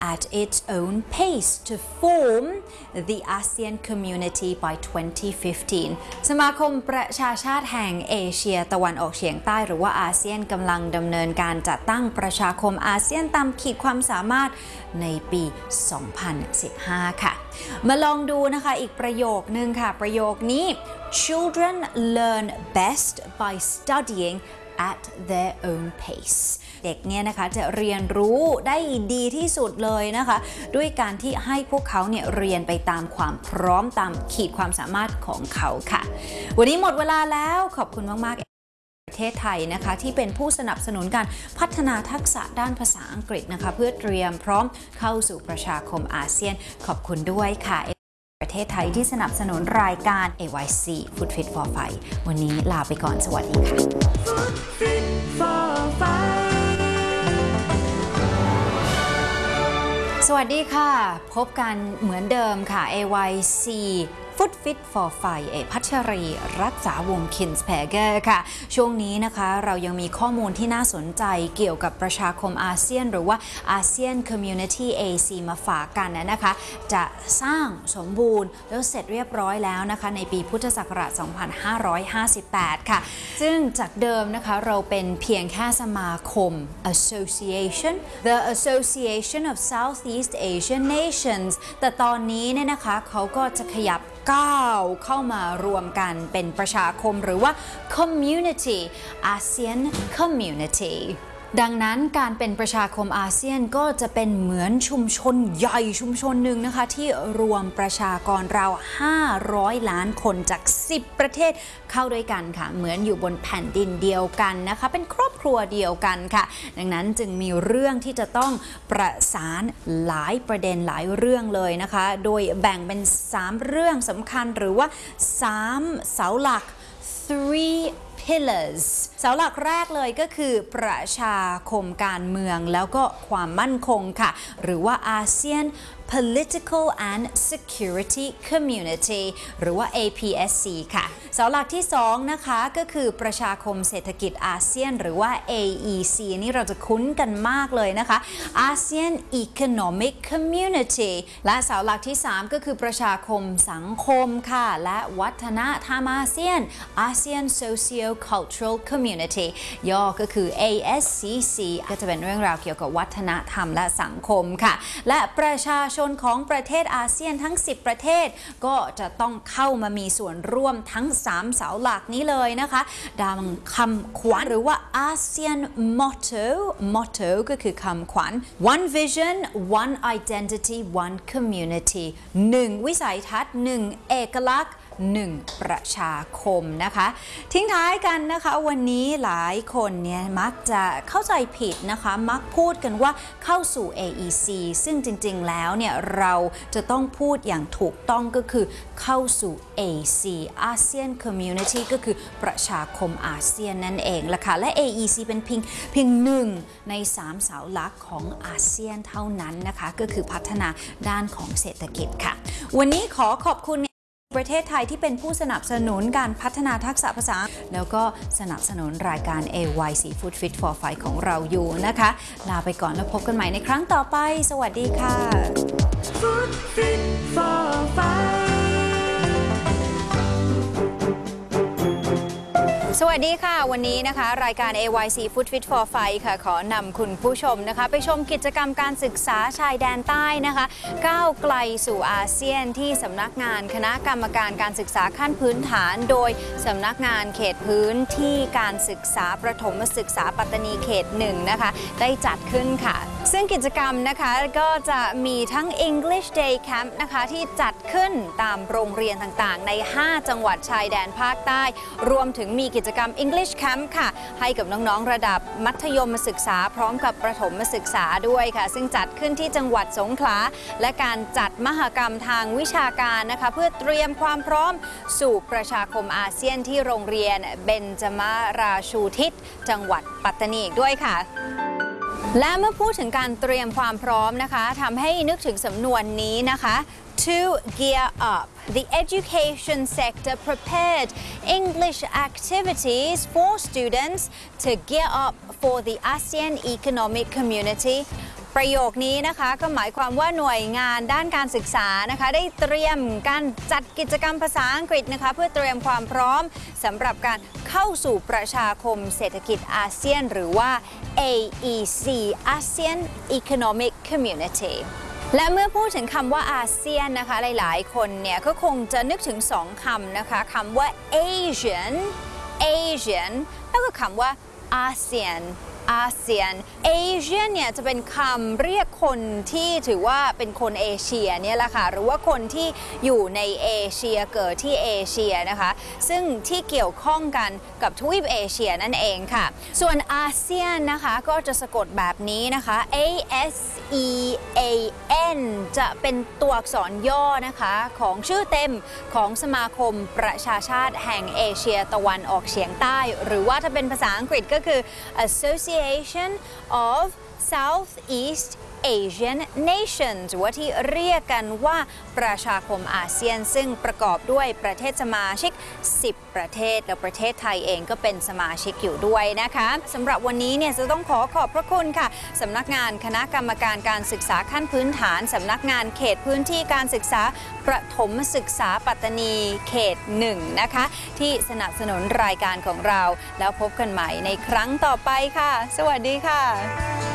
at its own pace to form the ASEAN community by 2015 สมาคมประชาชาติแห่งเอเชียตะวันออกเฉียงใต้หรือว่าอาเซียนกำลังดำเนินการจัดตั้งประชาคมอาเซียนตามขีดความสามารถในปี 2015 ค่ะมาลองดูนะคะอีกประโยคนึงค่ะประโยคนี้ Children learn best by studying at their own pace เด็กเนี่ยนะคะจะเรียนรู้ได้ดีที่สุดเลยนะคะด้วยการที่ให้พวกเขาเนี่ยเรียนไปตามความพร้อมตามขีดความสามารถของเขาค่ะวันนี้หมดเวลาแล้วขอบคุณมากๆประเทศไทยนะคะที่เป็นผู้สนับสนุนการพัฒนาทักษะด้านภาษาอังกฤษนะคะเพื่อเตรียมพร้อมเข้าสู่ประชาคมอาเซียนขอบคุณด้วยค่ะประเทศไทยที่สนับสนุนรายการ AYC Food Fit for Fight วันนี้ลาไปก่อนสวัสดีค่ะ Food Fit for Fight สวัสดีค่ะพบกันเหมือนเดิมค่ะ AYC Food Fit for Fight พัชรีรักษาวงศ์คินส์แพเกอร์ค่ะช่วงนี้นะคะเรายังมีข้อมูลที่น่าสนใจเกี่ยวกับประชาคมอาเซียนหรือว่า ASEAN Community AC มาฝากกันนะคะจะสร้างสมบูรณ์แล้วเสร็จเรียบร้อยแล้วนะคะในปีพุทธศักราช 2558 ค่ะซึ่งจากเดิมนะคะเราเป็นเพียงแค่สมาคม Association The Association of Southeast Asian Nations แต่ตอนนี้เนี่ยนะคะเขาก็จะขยับก้าวเข้ามารวมกันเป็นประชาคมหรือว่า Community ASEAN Community ดังนั้นการเป็นประชาคมอาเซียนก็จะเป็นเหมือนชุมชนใหญ่ชุมชนหนึ่งนะคะที่รวมประชากรราว500 ล้านคนจาก10ประเทศเข้าด้วยกันค่ะเหมือนอยู่บนแผ่นดินเดียวกันนะคะเป็นครอบครัวเดียวกันค่ะดังนั้นจึงมีเรื่องที่จะต้องประสานหลายประเด็นหลายเรื่องเลยนะคะโดยแบ่งเป็น3เรื่องสำคัญหรือว่า3เสาหลัก three pillars เสาหลักแรกเลยก็คือประชาคมการเมืองแล้วก็ความมั่นคงค่ะหรือว่า ASEAN Political and Security Community หรือว่า APSC ค่ะเสาหลักที่2นะคะก็คือประชาคมเศรษฐกิจอาเซียนหรือว่า AEC นี่เราจะคุ้นกันมากเลยนะคะ ASEAN Economic Community และเสาหลักที่3ก็คือประชาคมสังคมค่ะและวัฒนธรรมอาเซียน ASEAN Socio-Cultural Community ย่อก็คือ ASCC ก็จะเป็นเรื่องราวเกี่ยวกับวัฒนธรรมและสังคมค่ะและประชาชนของประเทศอาเซียนทั้ง10ประเทศก็จะต้องเข้ามามีส่วนร่วมทั้ง3เสาหลักนี้เลยนะคะดังคำขวัญหรือว่า ASEAN Motto ก็คือคำขวัญ One Vision One Identity One Community 1 วิสัยทัศน์1 เอกลักษณ์1 ประชาคมนะคะทิ้งท้ายกันนะคะวันนี้หลายคนเนี่ยมักจะเข้าใจผิดนะคะมักพูดกันว่าเข้าสู่ AEC ซึ่งจริงๆแล้วเนี่ยเราจะต้องพูดอย่างถูกต้องก็คือเข้าสู่ AC ASEAN Community ก็คือประชาคมอาเซียนนั่นเองละค่ะและ AEC เป็นเพียง1ใน3เสาหลักของอาเซียนเท่านั้นนะคะก็คือพัฒนาด้านของเศรษฐกิจค่ะวันนี้ขอขอบคุณประเทศไทยที่เป็นผู้สนับสนุนการพัฒนาทักษะภาษาแล้วก็สนับสนุนรายการ AYC Food Fit for Fight ของเราอยู่นะคะลาไปก่อนแล้วพบกันใหม่ในครั้งต่อไปสวัสดีค่ะ Food Fit for Fightสวัสดีค่ะวันนี้นะคะรายการ AYC Food Fit for Fight ค่ะขอนำคุณผู้ชมนะคะไปชมกิจกรรมการศึกษาชายแดนใต้นะคะก้าวไกลสู่อาเซียนที่สำนักงานคณะกรรมการการศึกษาขั้นพื้นฐานโดยสำนักงานเขตพื้นที่การศึกษาประถมศึกษาปัตตานีเขต1นะคะได้จัดขึ้นค่ะซึ่งกิจกรรมนะคะก็จะมีทั้ง English Day Camp นะคะที่จัดขึ้นตามโรงเรียนต่างๆใน5จังหวัดชายแดนภาคใต้รวมถึงมีกิจกรรม English Camp ค่ะให้กับน้องๆระดับมัธยมศึกษาพร้อมกับประถมศึกษาด้วยค่ะซึ่งจัดขึ้นที่จังหวัดสงขลาและการจัดมหกรรมทางวิชาการนะคะเพื่อเตรียมความพร้อมสู่ประชาคมอาเซียนที่โรงเรียนเบญจมาราชูทิศจังหวัดปัตตานีด้วยค่ะและเมื่อพูดถึงการเตรียมความพร้อมนะคะทำให้นึกถึงสำนวนนี้นะคะ to gear up the education sector prepared English activities for students to gear up for the ASEAN Economic Community ประโยคนี้นะคะก็หมายความว่าหน่วยงานด้านการศึกษานะคะได้เตรียมการจัดกิจกรรมภาษาอังกฤษนะคะเพื่อเตรียมความพร้อมสำหรับการเข้าสู่ประชาคมเศรษฐกิจอาเซียนหรือว่า AEC ASEAN Economic Community และเมื่อพูดถึงคำว่าอาเซียนนะคะหลายๆคนเนี่ยก็คงจะนึกถึงสองคำนะคะคำว่า Asian แล้วก็คำว่า ASEAN อาเซียนเอเชียเนี่ยจะเป็นคำเรียกคนที่ถือว่าเป็นคนเอเชียเนี่ยแหละค่ะหรือว่าคนที่อยู่ในเอเชียเกิดที่เอเชียนะคะซึ่งที่เกี่ยวข้องกันกับทวีปเอเชียนั่นเองค่ะส่วนอาเซียนนะคะก็จะสะกดแบบนี้นะคะ ASEAN จะเป็นตัวอักษรย่อนะคะของชื่อเต็มของสมาคมประชาชาติแห่งเอเชียตะวันออกเฉียงใต้หรือว่าถ้าเป็นภาษาอังกฤษก็คือ Association of Southeast Asian Nations หรือว่าที่เรียกกันว่าประชาคมอาเซียนซึ่งประกอบด้วยประเทศสมาชิก10ประเทศและประเทศไทยเองก็เป็นสมาชิกอยู่ด้วยนะคะสำหรับวันนี้เนี่ยจะต้องขอบพระคุณค่ะสำนักงานคณะกรรมการการศึกษาขั้นพื้นฐานสำนักงานเขตพื้นที่การศึกษาประถมศึกษาปัตตานีเขต1นะคะที่สนับสนุนรายการของเราแล้วพบกันใหม่ในครั้งต่อไปค่ะสวัสดีค่ะ